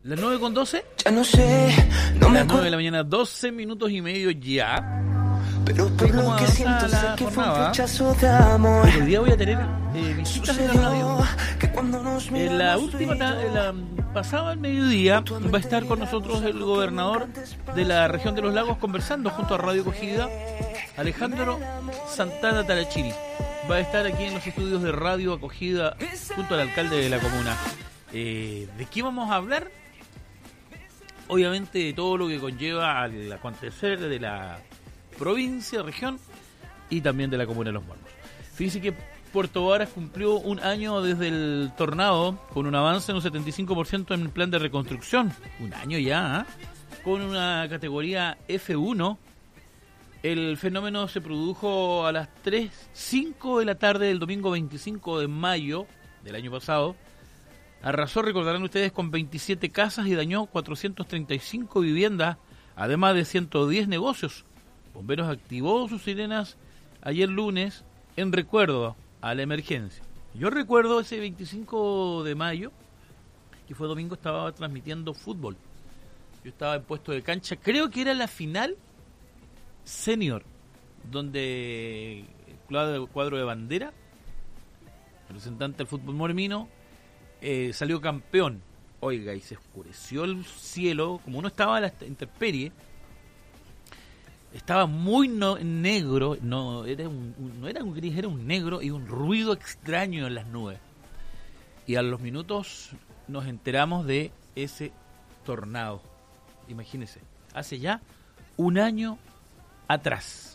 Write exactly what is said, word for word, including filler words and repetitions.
Las nueve con doce. Ya no sé, no me Las nueve acuerdo. de la mañana, doce minutos y medio ya. Pero por ¿Cómo lo que avanza siento sé la que fue un jornada? flechazo de amor. Hoy día voy a tener eh, visitas en la radio. Sucedió que cuando nos En la miramos última, tú y ta- yo, en la pasada al mediodía, va a estar con nosotros el gobernador de la región de los lagos conversando junto a Radio Acogida, Alejandro Santana Tarachiri. Va a estar aquí en los estudios de Radio Acogida junto al alcalde de la comuna. Eh, ¿De qué vamos a hablar? Obviamente de todo lo que conlleva al acontecer de la provincia, región y también de la comuna de Los Mormos. Fíjese que Puerto Varas cumplió un año desde el tornado con un avance en un setenta y cinco por ciento en el plan de reconstrucción. Un año ya, ¿eh? Con una categoría F uno. El fenómeno se produjo a las tres cinco de la tarde del domingo veinticinco de mayo del año pasado. Arrasó, recordarán ustedes, con veintisiete casas y dañó cuatrocientas treinta y cinco viviendas, además de ciento diez negocios. Bomberos activó sus sirenas ayer lunes en recuerdo a la emergencia. Yo recuerdo ese veinticinco de mayo, que fue domingo, estaba transmitiendo fútbol. Yo estaba en puesto de cancha, creo que era la final senior, donde el cuadro, cuadro de bandera, representante del fútbol mormino, eh, salió campeón. Oiga, y se oscureció el cielo, como uno estaba a la intemperie. Estaba muy no, negro, no era un, un, no era un gris, era un negro y un ruido extraño en las nubes. Y a los minutos nos enteramos de ese tornado. Imagínense, hace ya un año atrás.